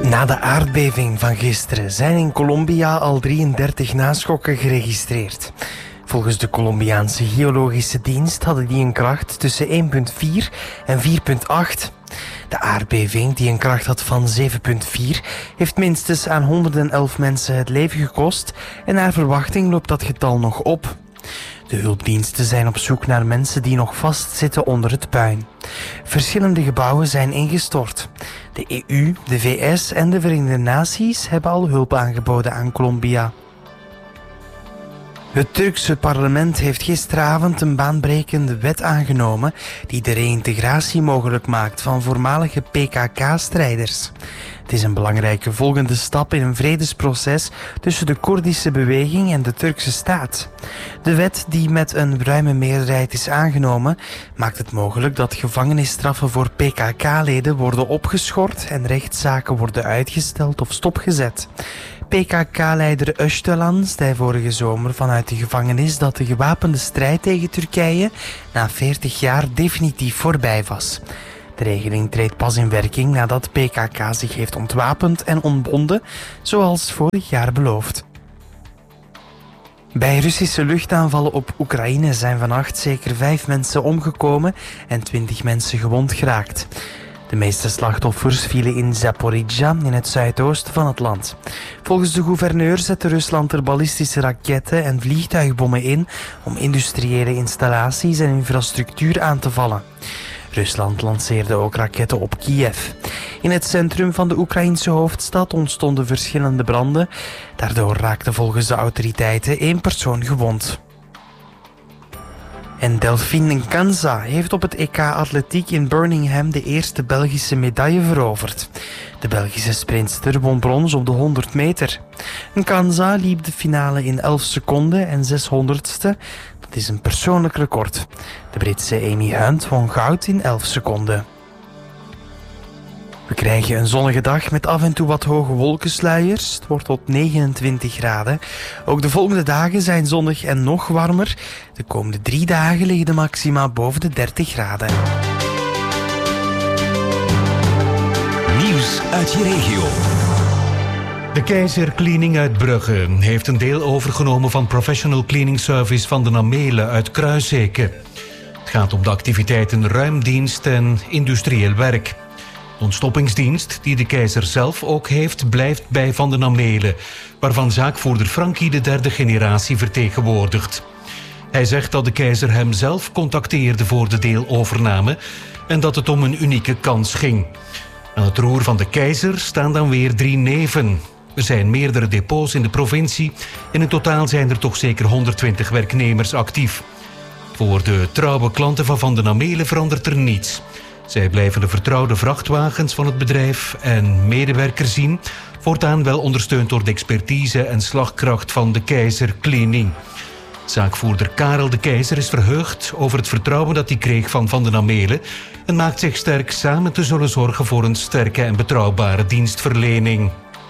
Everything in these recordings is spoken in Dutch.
Na de aardbeving van gisteren zijn in Colombia al 33 naschokken geregistreerd. Volgens de Colombiaanse Geologische Dienst hadden die een kracht tussen 1,4 en 4,8. De aardbeving, die een kracht had van 7,4, heeft minstens aan 111 mensen het leven gekost en naar verwachting loopt dat getal nog op. De hulpdiensten zijn op zoek naar mensen die nog vastzitten onder het puin. Verschillende gebouwen zijn ingestort. De EU, de VS en de Verenigde Naties hebben al hulp aangeboden aan Colombia. Het Turkse parlement heeft gisteravond een baanbrekende wet aangenomen die de reïntegratie mogelijk maakt van voormalige PKK-strijders. Het is een belangrijke volgende stap in een vredesproces tussen de Koerdische beweging en de Turkse staat. De wet, die met een ruime meerderheid is aangenomen, maakt het mogelijk dat gevangenisstraffen voor PKK-leden worden opgeschort en rechtszaken worden uitgesteld of stopgezet. PKK-leider Öcalan zei vorige zomer vanuit de gevangenis dat de gewapende strijd tegen Turkije na 40 jaar definitief voorbij was. De regeling treedt pas in werking nadat PKK zich heeft ontwapend en ontbonden, zoals vorig jaar beloofd. Bij Russische luchtaanvallen op Oekraïne zijn vannacht zeker 5 mensen omgekomen en 20 mensen gewond geraakt. De meeste slachtoffers vielen in Zaporizhzhia, in het zuidoosten van het land. Volgens de gouverneur zette Rusland er ballistische raketten en vliegtuigbommen in om industriële installaties en infrastructuur aan te vallen. Rusland lanceerde ook raketten op Kiev. In het centrum van de Oekraïnse hoofdstad ontstonden verschillende branden. Daardoor raakte volgens de autoriteiten 1 persoon gewond. En Delphine Nkanza heeft op het EK Atletiek in Birmingham de eerste Belgische medaille veroverd. De Belgische sprintster won brons op de 100 meter. Nkanza liep de finale in 11 seconden en 600ste. Dat is een persoonlijk record. De Britse Amy Hunt won goud in 11 seconden. We krijgen een zonnige dag met af en toe wat hoge wolkensluiers. Het wordt tot 29 graden. Ook de volgende dagen zijn zonnig en nog warmer. De komende 3 dagen liggen de maxima boven de 30 graden. Nieuws uit je regio. De Keizer Cleaning uit Brugge heeft een deel overgenomen van Professional Cleaning Service van de Namelen uit Kruiseke. Het gaat om de activiteiten ruimdienst en industrieel werk. De ontstoppingsdienst, die de Keizer zelf ook heeft, blijft bij Van den Namelen, waarvan zaakvoerder Frankie de 3e generatie vertegenwoordigt. Hij zegt dat de Keizer hem zelf contacteerde voor de deelovername en dat het om een unieke kans ging. Aan het roer van de Keizer staan dan weer 3 neven. Er zijn meerdere depots in de provincie en in totaal zijn er toch zeker 120 werknemers actief. Voor de trouwe klanten van Van den Namelen verandert er niets. Zij blijven de vertrouwde vrachtwagens van het bedrijf en medewerkers zien, voortaan wel ondersteund door de expertise en slagkracht van de Keizer Cleaning. Zaakvoerder Karel de Keizer is verheugd over het vertrouwen dat hij kreeg van Van den Namelen en maakt zich sterk samen te zullen zorgen voor een sterke en betrouwbare dienstverlening.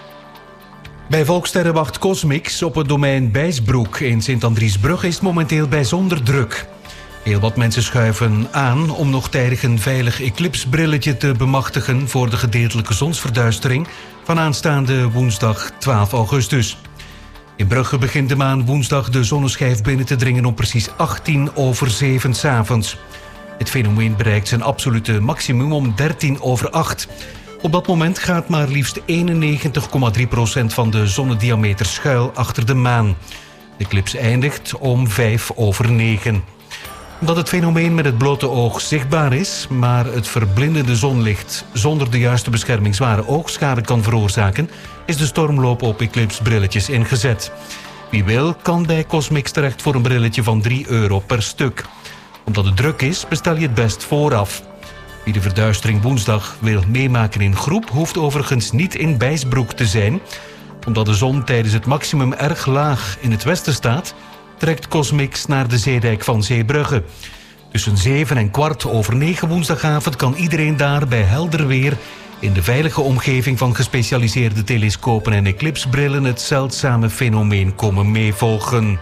Bij Volkssterrenwacht Cosmix op het domein Bijsbroek in Sint-Andriesbrug is het momenteel bijzonder druk. Heel wat mensen schuiven aan om nog tijdig een veilig eclipsbrilletje te bemachtigen voor de gedeeltelijke zonsverduistering van aanstaande woensdag 12 augustus. In Brugge begint de maan woensdag de zonneschijf binnen te dringen om precies 7:18 s'avonds. Het fenomeen bereikt zijn absolute maximum om 7:13. Op dat moment gaat maar liefst 91,3% van de zonnediameter schuil achter de maan. De eclips eindigt om 8:05. Omdat het fenomeen met het blote oog zichtbaar is, maar het verblindende zonlicht zonder de juiste bescherming zware oogschade kan veroorzaken, is de stormloop op eclipsbrilletjes ingezet. Wie wil, kan bij Cosmix terecht voor een brilletje van €3 per stuk. Omdat het druk is, bestel je het best vooraf. Wie de verduistering woensdag wil meemaken in groep, hoeft overigens niet in Bijsbroek te zijn. Omdat de zon tijdens het maximum erg laag in het westen staat, trekt Cosmix naar de zeedijk van Zeebrugge. Tussen 7 en 8:15 woensdagavond kan iedereen daar bij helder weer in de veilige omgeving van gespecialiseerde telescopen en eclipsbrillen het zeldzame fenomeen komen meevolgen.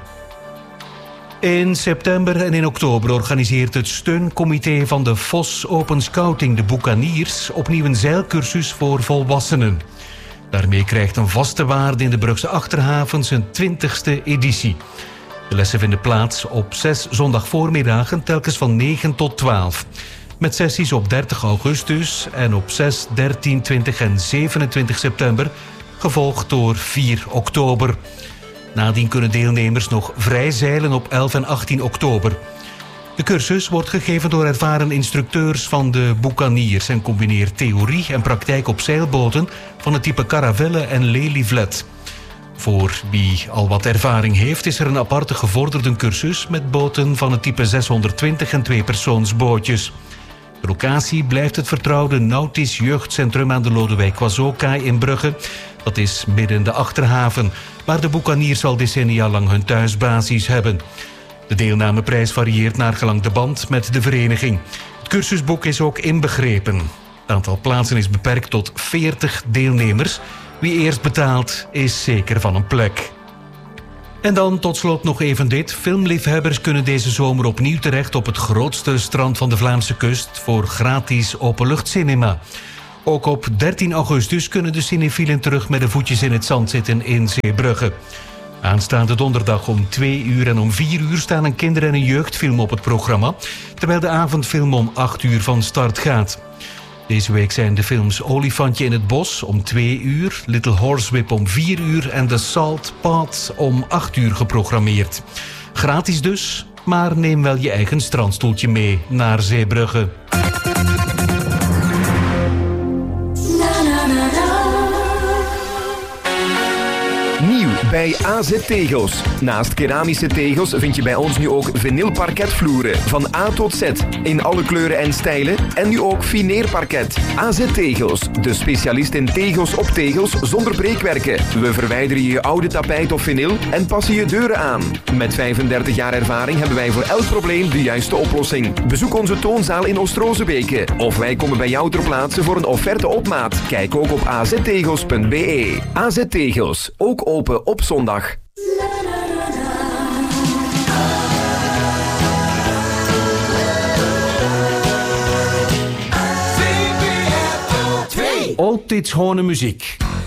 In september en in oktober organiseert het steuncomité van de VOS Open Scouting de Boekaniers opnieuw een zeilcursus voor volwassenen. Daarmee krijgt een vaste waarde in de Brugse Achterhaven zijn 20e editie. De lessen vinden plaats op 6 zondagvoormiddagen, telkens van 9 tot 12. Met sessies op 30 augustus en op 6, 13, 20 en 27 september, gevolgd door 4 oktober. Nadien kunnen deelnemers nog vrij zeilen op 11 en 18 oktober. De cursus wordt gegeven door ervaren instructeurs van de Boucaniers en combineert theorie en praktijk op zeilboten van het type Caravelle en Lelyvlet. Voor wie al wat ervaring heeft, is er een aparte gevorderde cursus met boten van het type 620 en 2-persoonsbootjes. De locatie blijft het vertrouwde Nautisch Jeugdcentrum aan de Lodewijk-Quazoo-kaai in Brugge. Dat is midden in de Achterhaven, waar de Boucaniers al decennia lang hun thuisbasis hebben. De deelnameprijs varieert naar gelang de band met de vereniging. Het cursusboek is ook inbegrepen. Het aantal plaatsen is beperkt tot 40 deelnemers. Wie eerst betaalt, is zeker van een plek. En dan tot slot nog even dit. Filmliefhebbers kunnen deze zomer opnieuw terecht op het grootste strand van de Vlaamse kust voor gratis openluchtcinema. Ook op 13 augustus kunnen de cinefielen terug met de voetjes in het zand zitten in Zeebrugge. Aanstaande donderdag om 2 uur en om 4 uur staan een kinder- en een jeugdfilm op het programma, terwijl de avondfilm om 8 uur van start gaat. Deze week zijn de films Olifantje in het Bos om 2 uur, Little Horsewhip om 4 uur en The Salt Pot om 8 uur geprogrammeerd. Gratis dus, maar neem wel je eigen strandstoeltje mee naar Zeebrugge. Nieuw bij AZ Tegels. Naast keramische tegels vind je bij ons nu ook vinylparketvloeren van A tot Z in alle kleuren en stijlen en nu ook fineerparket. AZ Tegels, de specialist in tegels op tegels zonder breekwerken. We verwijderen je oude tapijt of vinyl en passen je deuren aan. Met 35 jaar ervaring hebben wij voor elk probleem de juiste oplossing. Bezoek onze toonzaal in Oost-Rozebeke of wij komen bij jou ter plaatse voor een offerte op maat. Kijk ook op aztegels.be. AZ Tegels, ook open op zondag. Altijd schone muziek.